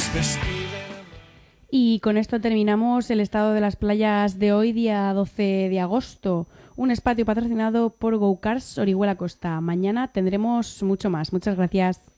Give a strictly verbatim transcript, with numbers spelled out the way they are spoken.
Y con esto terminamos el estado de las playas de hoy, día doce de agosto. Un espacio patrocinado por Go Cars Orihuela Costa. Mañana tendremos mucho más. Muchas gracias.